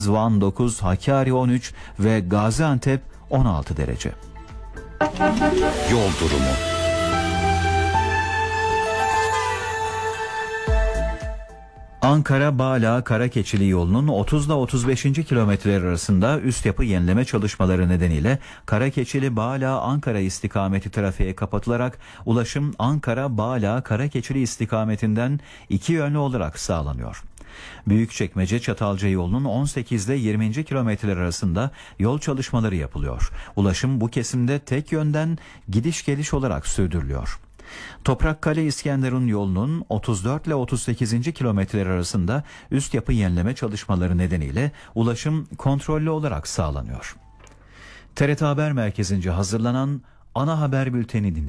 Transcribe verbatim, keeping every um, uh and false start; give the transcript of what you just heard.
Van dokuz, Hakkari on üç ve Gaziantep on altı derece. Yol durumu. Ankara-Bağla Karakeçili yolunun otuz ile otuz beşinci kilometreler arasında üst yapı yenileme çalışmaları nedeniyle Karakeçili-Bağla-Ankara istikameti trafiğe kapatılarak ulaşım Ankara-Bağla Karakeçili istikametinden iki yönlü olarak sağlanıyor. Büyükçekmece-Çatalca yolunun on sekiz ile yirminci kilometreler arasında yol çalışmaları yapılıyor. Ulaşım bu kesimde tek yönden gidiş geliş olarak sürdürülüyor. Toprakkale-İskenderun yolunun otuz dört ile otuz sekizinci kilometreler arasında üst yapı yenileme çalışmaları nedeniyle ulaşım kontrollü olarak sağlanıyor. T R T Haber Merkezi'nce hazırlanan ana haber bülteni dinlediniz.